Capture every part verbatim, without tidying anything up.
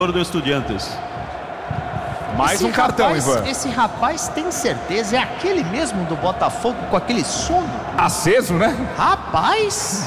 do Estudiantes. Mais esse um cartão, rapaz, Ivan. Esse rapaz tem certeza, é aquele mesmo do Botafogo com aquele sono? Aceso, né? Rapaz!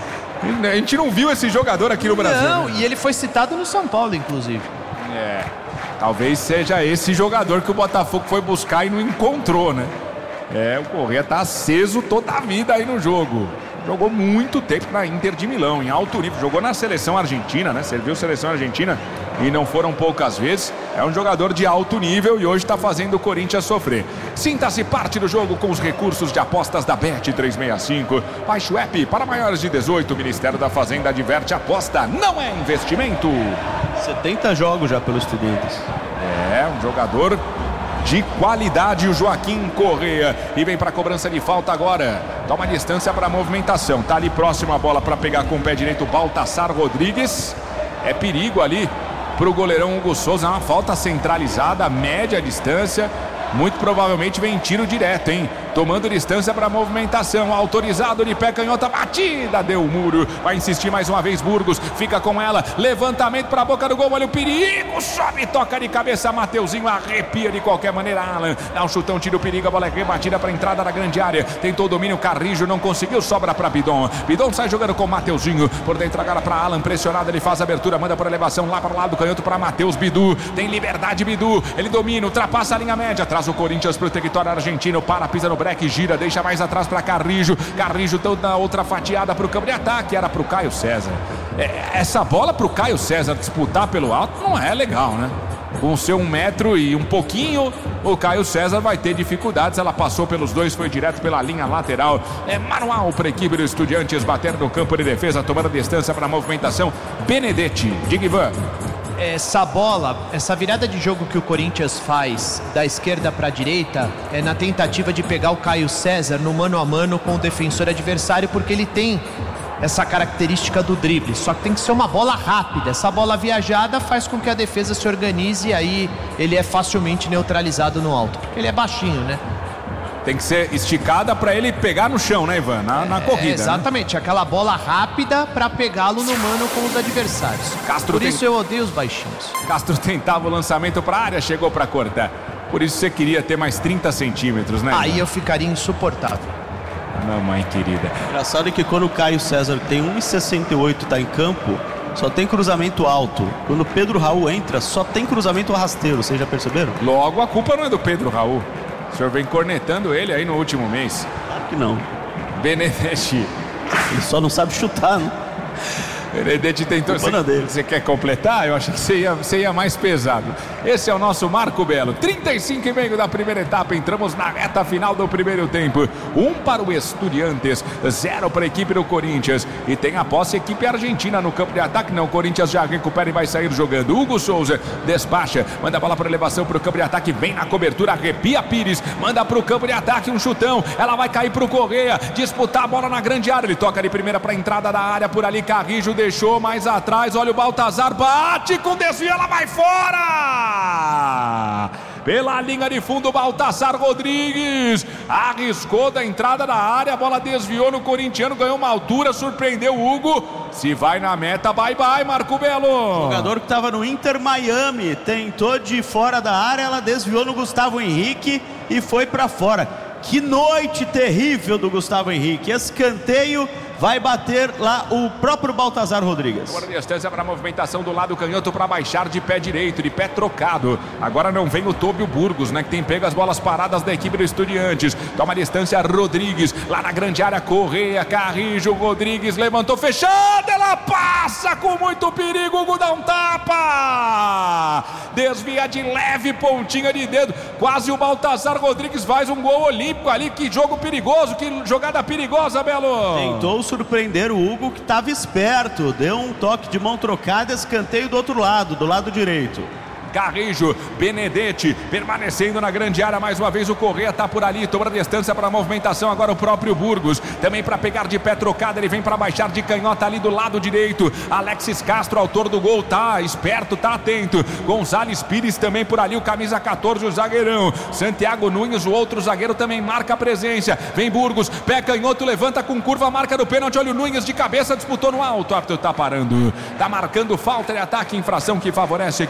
A gente não viu esse jogador aqui no Brasil. Não, né? e ele foi citado no São Paulo, inclusive. É, talvez seja esse jogador que o Botafogo foi buscar e não encontrou, né? É, o Correa tá aceso toda a vida aí no jogo. Jogou muito tempo na Inter de Milão, em alto nível. Jogou na seleção argentina, né? Serviu seleção argentina e não foram poucas vezes. É um jogador de alto nível e hoje está fazendo o Corinthians sofrer. Sinta-se parte do jogo com os recursos de apostas da Bet trezentos e sessenta e cinco. Baixe o app para maiores de dezoito. O Ministério da Fazenda adverte: aposta não é investimento. setenta jogos já pelo Estudiantes. É, um jogador de qualidade, o Joaquim Correa. E vem para a cobrança de falta agora. Toma distância para a movimentação. Tá ali próximo a bola para pegar com o pé direito o Baltassar Rodrigues. É perigo ali para o goleirão Hugo Souza. É uma falta centralizada, média distância. Muito provavelmente vem tiro direto, hein? Tomando distância para a movimentação. Autorizado de pé canhota. Batida, deu o muro. Vai insistir mais uma vez Burgos. Fica com ela. Levantamento para a boca do gol. Olha o perigo. Sobe, toca de cabeça. Mateuzinho arrepia de qualquer maneira. Alan dá um chutão, tira o perigo. A bola é rebatida para a entrada da grande área. Tentou o domínio. Carrijo não conseguiu. Sobra para Bidon. Bidon sai jogando com Mateuzinho. Por dentro agora para Alan. Pressionado. Ele faz a abertura. Manda por elevação lá para o lado do canhoto para Matheus Bidu. Tem liberdade Bidu. Ele domina. Ultrapassa a linha média. Traz o Corinthians para o território argentino. Para, pisa no break. Gira. Deixa mais atrás para Carrijo. Carrijo toda outra fatiada para o campo de ataque. Era para o Caio César. É, essa bola para o Caio César disputar pelo alto não é legal, né? Com seu um metro e um pouquinho, o Caio César vai ter dificuldades. Ela passou pelos dois, foi direto pela linha lateral. É manual para a equipe do Estudiantes bater no campo de defesa, tomando distância para a movimentação. Benedetti, Digvan. Essa bola, essa virada de jogo que o Corinthians faz da esquerda para a direita é na tentativa de pegar o Caio César no mano a mano com o defensor adversário, porque ele tem essa característica do drible, só que tem que ser uma bola rápida. Essa bola viajada faz com que a defesa se organize e aí ele é facilmente neutralizado no alto, porque ele é baixinho, né? Tem que ser esticada para ele pegar no chão, né, Ivan? Na, na corrida. É, exatamente, né? Aquela bola rápida para pegá-lo no mano com os adversários. Castro Por tem... isso eu odeio os baixinhos. Castro tentava o lançamento para a área, chegou para cortar. Por isso você queria ter mais trinta centímetros, né, Ivan? Aí eu ficaria insuportável. Mamãe querida. Engraçado que quando o Caio César tem um e sessenta e oito e tá em campo, só tem cruzamento alto. Quando o Pedro Raul entra, só tem cruzamento rasteiro. Vocês já perceberam? Logo, a culpa não é do Pedro Raul. O senhor vem cornetando ele aí no último mês. Claro que não. Benedetti. Ele só não sabe chutar, né? Benedetti tentou. Você, você quer completar? Eu achei que você ia, você ia mais pesado. Esse é o nosso Marco Belo. trinta e cinco e meio da primeira etapa. Entramos na reta final do primeiro tempo. Um para o Estudiantes, zero para a equipe do Corinthians. E tem a posse a equipe argentina no campo de ataque. Não, o Corinthians já recupera e vai sair jogando. Hugo Souza despacha, manda a bola para elevação para o campo de ataque. Vem na cobertura, arrepia Pires. Manda para o campo de ataque, um chutão. Ela vai cair para o Correa. Disputar a bola na grande área. Ele toca de primeira para a entrada da área. Por ali, Carrijo deixou mais atrás, olha o Baltazar, bate com desvio, ela vai fora! Pela linha de fundo, Baltazar Rodrigues arriscou da entrada da área, a bola desviou no corintiano, ganhou uma altura, surpreendeu o Hugo. Se vai na meta, bye bye, Marco Belo. O jogador que estava no Inter Miami tentou de fora da área, ela desviou no Gustavo Henrique e foi para fora. Que noite terrível do Gustavo Henrique. Escanteio, vai bater lá o próprio Baltazar Rodrigues. Agora distância para a movimentação do lado canhoto para baixar de pé direito, de pé trocado. Agora não vem o Tóbio Burgos, né? Que tem pego as bolas paradas da equipe do Estudiantes. Toma distância Rodrigues, lá na grande área, Correa, Carrijo, Rodrigues levantou, fechada, ela passa com muito perigo, Hugo dá um tapa. Desvia de leve, pontinha de dedo. Quase o Baltazar Rodrigues faz um gol olímpico ali. Que jogo perigoso, que jogada perigosa, Belo. Tentou surpreender o Hugo, que estava esperto. Deu um toque de mão trocada, escanteio do outro lado, do lado direito. Carrijo, Benedetti, permanecendo na grande área mais uma vez. O Correa tá por ali, toma a distância para a movimentação. Agora o próprio Burgos, também para pegar de pé trocada. Ele vem para baixar de canhota ali do lado direito. Alexis Castro, autor do gol, tá esperto, tá atento. Gonzales Pires também por ali, o camisa catorze, o zagueirão. Santiago Nunes, o outro zagueiro, também marca a presença. Vem Burgos, pé canhoto, levanta com curva, marca do pênalti. Olha o Nunes de cabeça, disputou no alto. O árbitro tá parando, tá marcando falta de ataque, infração que favorece a equipe